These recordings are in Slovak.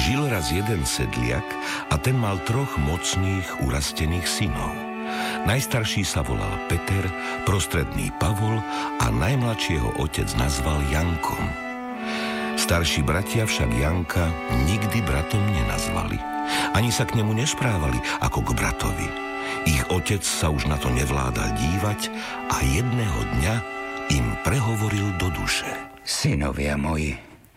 Žil raz jeden sedliak a ten mal 3 mocných urastených synov. Najstarší sa volal Peter, prostredný Pavol a najmladšieho otec nazval Jankom. Starší bratia však Janka nikdy bratom nenazvali. Ani sa k nemu nesprávali ako k bratovi. Ich otec sa už na to nevládal dívať a jedného dňa im prehovoril do duše. Synovia moji,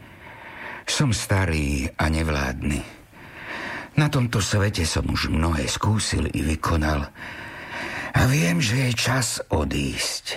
som starý a nevládny. Na tomto svete som už mnohé skúsil i vykonal a viem, že je čas odísť.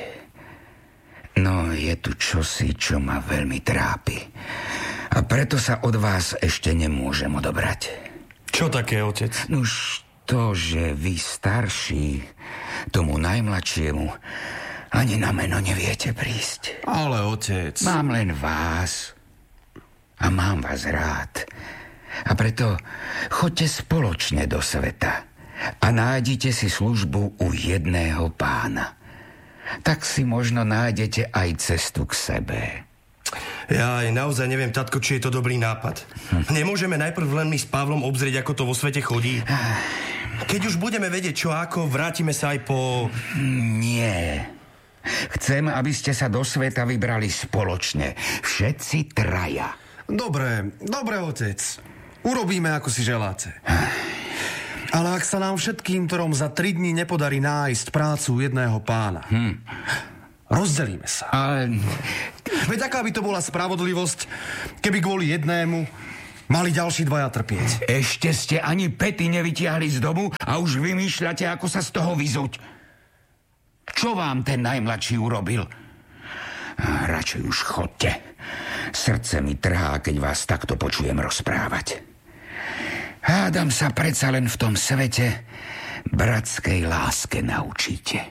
No je tu čosi, čo ma veľmi trápi a preto sa od vás ešte nemôžem odobrať. Čo také, otec? Nuž to, že vy starší tomu najmladšiemu ani na meno neviete prísť. Ale otec... Mám len vás a mám vás rád. A preto choďte spoločne do sveta a nájdite si službu u jedného pána. Tak si možno nájdete aj cestu k sebe. Ja naozaj neviem, tatko, či je to dobrý nápad. Nemôžeme najprv len my s Pavlom obzrieť, ako to vo svete chodí? Keď už budeme vedieť, čo ako, vrátime sa aj po... Nie. Chcem, aby ste sa do sveta vybrali spoločne. Všetci 3. Dobre, otec. Urobíme, ako si želáte. Ale ak sa nám všetkým, ktorom za 3 dní nepodarí nájsť prácu jedného pána, rozdelíme sa. Ale... Veď aká by to bola spravodlivosť, keby kvôli jednému mali ďalší 2 trpieť. Ešte ste ani pety nevytiahli z domu a už vymýšľate, ako sa z toho vyzuť. Čo vám ten najmladší urobil? Radšej už chodte. Srdce mi trhá, keď vás takto počujem rozprávať. Hádam sa predsa len v tom svete bratskej láske naučíte.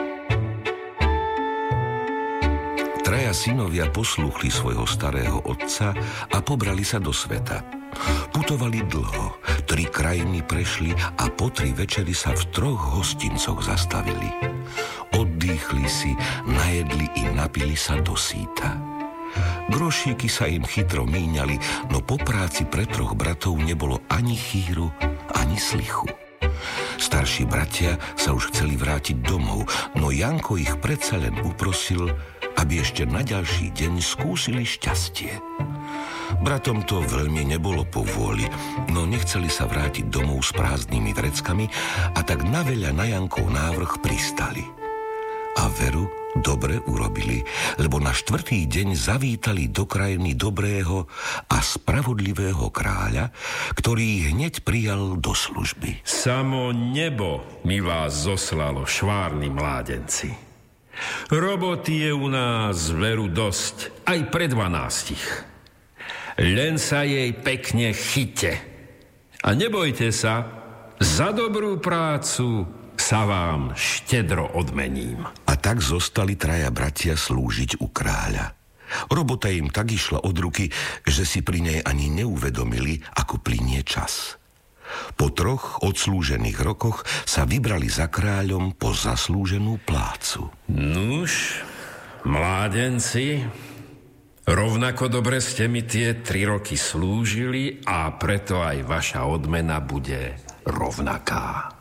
3 synovia poslúchli svojho starého otca a pobrali sa do sveta. Putovali dlho, 3 krajiny prešli a po 3 večery sa v 3 hostincoch zastavili. Oddychli si, najedli i napili sa do síta. Grošíky sa im chytro míňali, no po práci pre 3 bratov nebolo ani chýru, ani slichu. Starší bratia sa už chceli vrátiť domov, no Janko ich predsa len uprosil, aby ešte na ďalší deň skúsili šťastie. Bratom to veľmi nebolo po vôli, no nechceli sa vrátiť domov s prázdnymi vreckami a tak naveľa na Jankov návrh pristali. A veru dobre urobili, lebo na 4. deň zavítali do krajiny dobrého a spravodlivého kráľa, ktorý ich hneď prijal do služby. Samo nebo mi vás zoslalo, švárni mládenci. Roboty je u nás veru dosť, aj pre 12. Len sa jej pekne chyte. A nebojte sa, za dobrú prácu sa vám štedro odmením. A tak zostali 3 bratia slúžiť u kráľa. Robota im tak išla od ruky, že si pri nej ani neuvedomili, ako plynie čas. Po 3 odslúžených rokoch sa vybrali za kráľom po zaslúženú plácu. Nuž, mládenci, rovnako dobre ste mi tie 3 roky slúžili a preto aj vaša odmena bude rovnaká.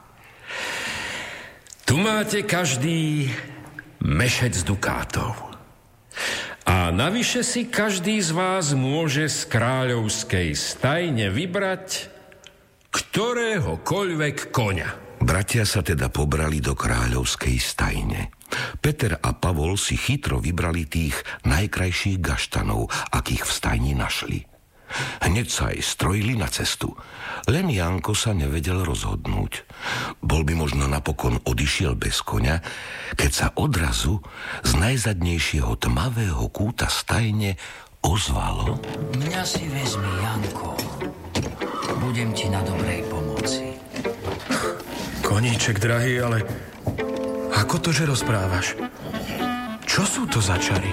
Tu máte každý mešec dukátov. A navyše si každý z vás môže z kráľovskej stajne vybrať ktoréhokoľvek koňa. Bratia sa teda pobrali do kráľovskej stajne. Peter a Pavol si chytro vybrali tých najkrajších gaštanov, akých v stajni našli. Hneď sa aj strojili na cestu. Len Janko sa nevedel rozhodnúť. Bol by možno napokon odišiel bez koňa, keď sa odrazu z najzadnejšieho tmavého kúta stajne ozvalo: Mňa si vezmi, Janko. Budem ti na dobrej pomoci. Koníček, drahý, ale ako to, že rozprávaš? Čo sú to za čary?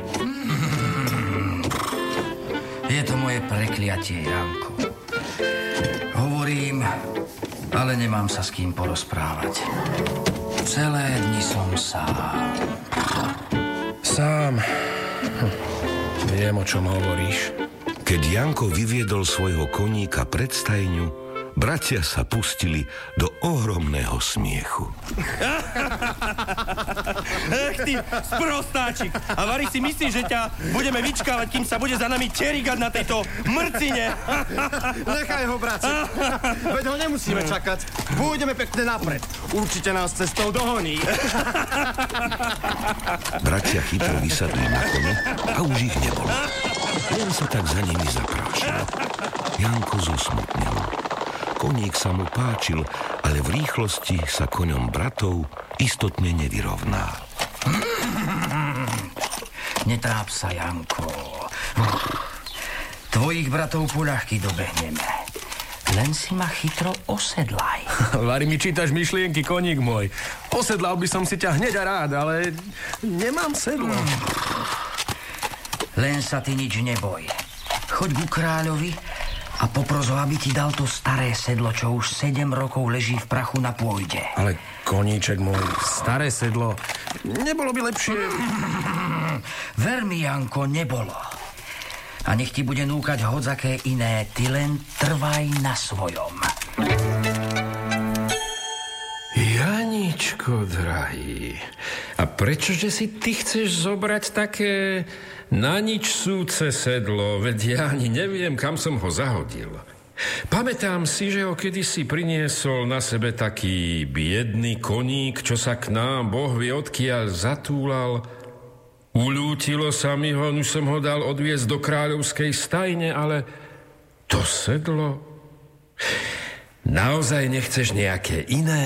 Je to moje prekliatie, Janko. Hovorím, ale nemám sa s kým porozprávať. Celé dni som sám. Sám? Viem, o čom hovoríš. Keď Janko vyviedol svojho koníka pred stajňu, bratia sa pustili do ohromného smiechu. Ech ty, sprostáčik! A Vary si myslíš, že ťa budeme vyčkávať, kým sa bude za nami čerigať na tejto mrcine? Nechaj ho, braci. Veď ho nemusíme čakať. Pôjdeme pekne napred. Určite nás cestou dohoní. Bratia chytro vysadli na kone a už ich nebolo. Len sa tak za nimi zaprášil. Janko zosmutnil. Koník sa mu páčil, ale v rýchlosti sa koňom bratov istotne nevyrovná. Netráp sa, Janko. Tvojich bratov poľahky dobehneme. Len si ma chytro osedlaj. Vary, mi čítaš myšlienky, koník môj. Osedlal by som si ťa hneď a rád, ale nemám sedlo. Len sa ty nič neboj. Choď ku kráľovi a popros ho, aby ti dal to staré sedlo, čo už 7 rokov leží v prachu na pôjde. Ale koníček môj, staré sedlo, nebolo by lepšie? Ver mi, Janko, nebolo. A nech ti bude núkať hodzaké iné, ty len trvaj na svojom. Janičko, drahý, a prečože si ty chceš zobrať také na nič súce sedlo? Veď ja ani neviem, kam som ho zahodil. Pamätám si, že ho kedysi priniesol na sebe taký biedný koník, čo sa k nám Boh vie odkiaľ zatúlal. Uľútilo sa mi ho, už som ho dal odviesť do kráľovskej stajne, ale to sedlo... Naozaj nechceš nejaké iné?